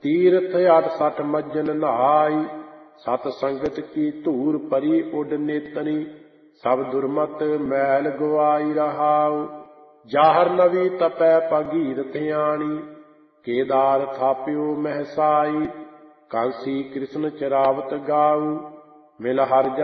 ਤੀਰਥ 68 ਮੱਜਨ ਨਹਾਈ, ਸਤ ਸੰਗਤ ਕੀ ਧੂਰ ਪਰੀ ਉੱਡ ਨੇਤਨੀ, ਸਭ ਦੁਰਮਤ ਮੈਲ ਗਵਾਈ ਰਹਾਉ। ਜਾਹਰ ਨਵੀ ਤਪੈ ਭਗੀਰਥ ਆਣੀ, ਕੇਦਾਰ ਥਾਪਿਓ ਮਹਿਸਾਈ, ਕਾਂਸੀ ਕ੍ਰਿਸ਼ਨ ਚਰਾਵਤ ਗਾਉ। ਮਿਲ ਹਰਿ